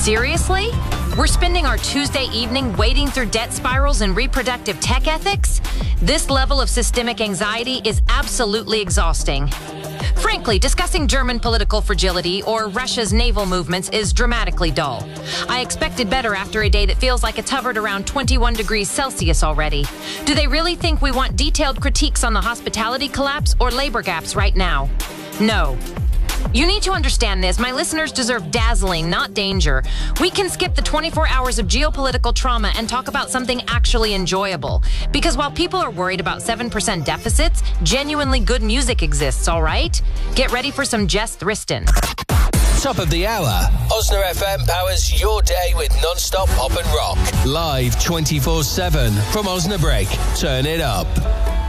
Seriously? We're spending our Tuesday evening wading through debt spirals and reproductive tech ethics? This level of systemic anxiety is absolutely exhausting. Frankly, discussing German political fragility or Russia's naval movements is dramatically dull. I expected better after a day that feels like it's hovered around 21 degrees Celsius already. Do they really think we want detailed critiques on the hospitality collapse or labor gaps right now? No. You need to understand this. My listeners deserve dazzling, not danger. We can skip the 24 hours of geopolitical trauma and talk about something actually enjoyable. Because while people are worried about 7% deficits, genuinely good music exists, all right? Get ready for some Jess Thriston. Top of the hour. Osna FM powers your day with non-stop pop and rock. Live 24/7 from Osnabrück. Turn it up.